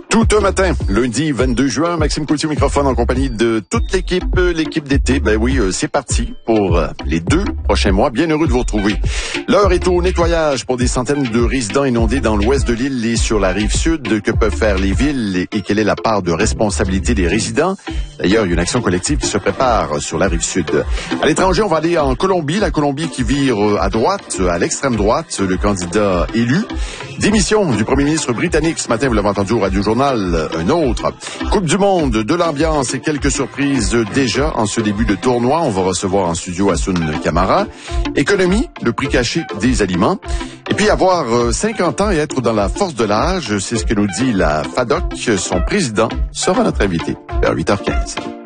Tout un matin, lundi 22 juin, Maxime Coutier au microphone en compagnie de toute l'équipe d'été. Ben oui, c'est parti pour les 2 prochains mois. Bien heureux de vous retrouver. L'heure est au nettoyage pour des centaines de résidents inondés dans l'ouest de l'île et sur la rive sud. Que peuvent faire les villes et quelle est la part de responsabilité des résidents? D'ailleurs, il y a une action collective qui se prépare sur la rive sud. À l'étranger, on va aller en Colombie. La Colombie qui vire à droite, à l'extrême droite, le candidat élu. Démission du premier ministre britannique ce matin, vous l'avez entendu au Radio Journal. Un autre. Coupe du monde, de l'ambiance et quelques surprises déjà en ce début de tournoi. On va recevoir en studio Hassoun Camara. Économie, le prix caché des aliments. Et puis avoir 50 ans et être dans la force de l'âge, c'est ce que nous dit la FADOC. Son président sera notre invité vers 8h15.